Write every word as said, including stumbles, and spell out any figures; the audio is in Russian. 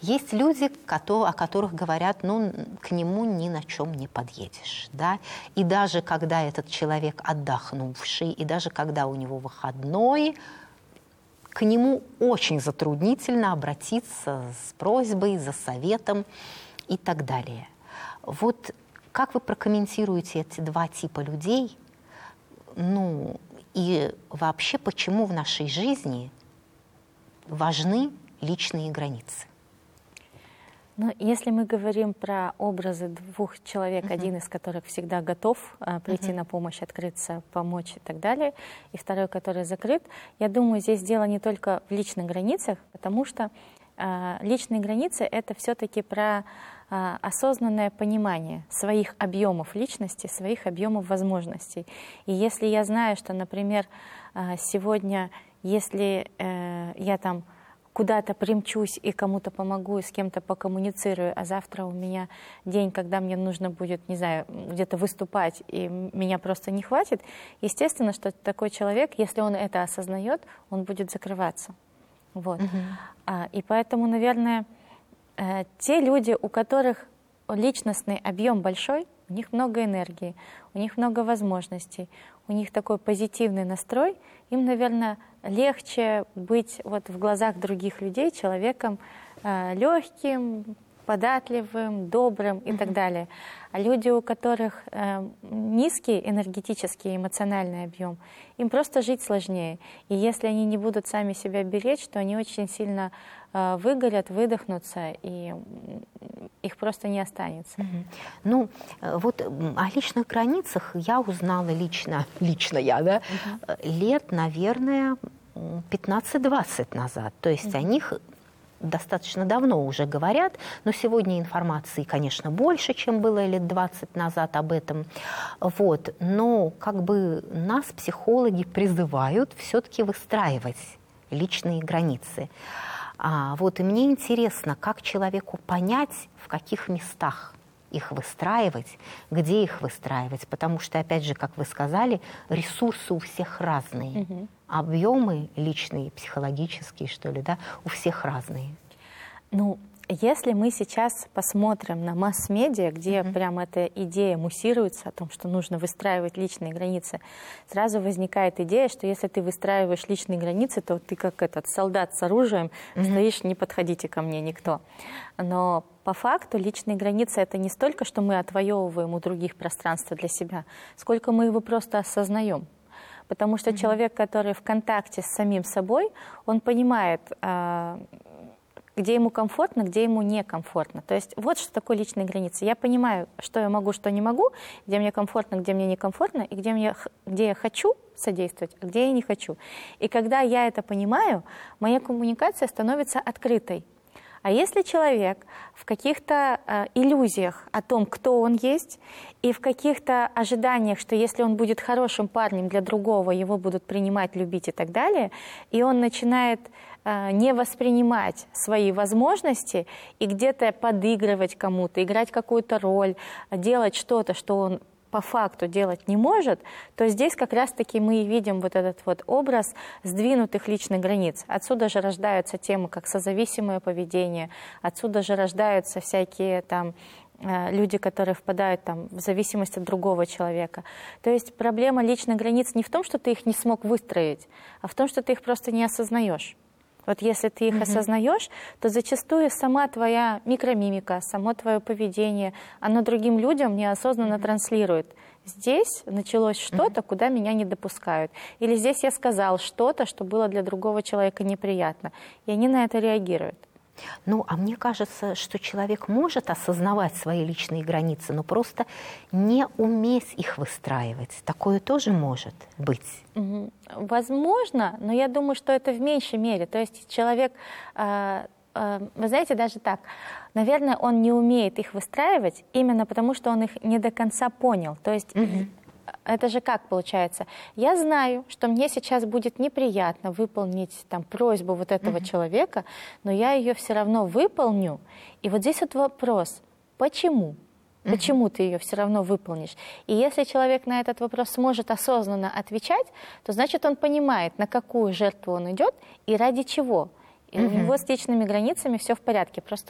Есть люди, о которых говорят, ну, к нему ни на чем не подъедешь. Да? И даже когда этот человек отдохнувший, и даже когда у него выходной, к нему очень затруднительно обратиться с просьбой, за советом и так далее. Вот как вы прокомментируете эти два типа людей? Ну, и вообще, почему в нашей жизни важны личные границы? Ну, если мы говорим про образы двух человек, uh-huh. один из которых всегда готов а, прийти uh-huh. на помощь, открыться, помочь и так далее, и второй, который закрыт, я думаю, здесь дело не только в личных границах, потому что а, личные границы — это все-таки про а, осознанное понимание своих объемов личности, своих объемов возможностей. И если я знаю, что, например, а, сегодня, если э, я там куда-то примчусь и кому-то помогу, и с кем-то покоммуницирую, а завтра у меня день, когда мне нужно будет, не знаю, где-то выступать, и меня просто не хватит, естественно, что такой человек, если он это осознает, он будет закрываться. Вот. Uh-huh. а, и поэтому, наверное, э, те люди, у которых личностный объем большой, у них много энергии, у них много возможностей, у них такой позитивный настрой, им, наверное, легче быть вот в глазах других людей человеком э, легким, податливым, добрым и mm-hmm. так далее. А люди, у которых э, низкий энергетический, эмоциональный объем, им просто жить сложнее. И если они не будут сами себя беречь, то они очень сильно э, выгорят, выдохнутся, и их просто не останется. Mm-hmm. Ну, вот о личных границах я узнала лично, лично я, да, mm-hmm. лет, наверное, пятнадцать-двадцать назад. То есть mm-hmm. о них достаточно давно уже говорят, но сегодня информации, конечно, больше, чем было лет двадцать назад об этом. Вот. Но как бы нас психологи призывают все-таки выстраивать личные границы. А, вот, и мне интересно, как человеку понять, в каких местах их выстраивать, где их выстраивать, потому что, опять же, как вы сказали, ресурсы у всех разные. Угу. Объемы личные, психологические, что ли, да, у всех разные. Ну, если мы сейчас посмотрим на масс-медиа, где mm-hmm. прям эта идея муссируется о том, что нужно выстраивать личные границы, сразу возникает идея, что если ты выстраиваешь личные границы, то ты как этот солдат с оружием mm-hmm. стоишь, не подходите ко мне никто. Но по факту личные границы — это не столько, что мы отвоевываем у других пространство для себя, сколько мы его просто осознаем. Потому что mm-hmm. человек, который в контакте с самим собой, он понимает, где ему комфортно, где ему некомфортно. То есть вот что такое личные границы. Я понимаю, что я могу, что не могу, где мне комфортно, где мне некомфортно, и где, мне, где я хочу содействовать, а где я не хочу. И когда я это понимаю, моя коммуникация становится открытой. А если человек в каких-то э, иллюзиях о том, кто он есть, и в каких-то ожиданиях, что если он будет хорошим парнем для другого, его будут принимать, любить и так далее, и он начинает э, не воспринимать свои возможности и где-то подыгрывать кому-то, играть какую-то роль, делать что-то, что он по факту делать не может, то здесь как раз-таки мы и видим вот этот вот образ сдвинутых личных границ. Отсюда же рождаются темы, как созависимое поведение, отсюда же рождаются всякие там люди, которые впадают там, в зависимость от другого человека. То есть проблема личных границ не в том, что ты их не смог выстроить, а в том, что ты их просто не осознаешь. Вот если ты их mm-hmm. осознаешь, то зачастую сама твоя микромимика, само твое поведение, оно другим людям неосознанно mm-hmm. транслирует. Здесь началось что-то, mm-hmm. куда меня не допускают. Или здесь я сказал что-то, что было для другого человека неприятно. И они на это реагируют. Ну, а мне кажется, что человек может осознавать свои личные границы, но просто не уметь их выстраивать. Такое тоже может быть. Угу. Возможно, но я думаю, что это в меньшей мере. То есть человек, э, э, вы знаете, даже так, наверное, он не умеет их выстраивать именно потому, что он их не до конца понял. То есть... Угу. Это же как получается? Я знаю, что мне сейчас будет неприятно выполнить там, просьбу вот этого mm-hmm. человека, но я ее все равно выполню. И вот здесь вот вопрос, почему? Mm-hmm. Почему ты ее все равно выполнишь? И если человек на этот вопрос сможет осознанно отвечать, то значит он понимает, на какую жертву он идет и ради чего. И mm-hmm. у него с личными границами все в порядке. Просто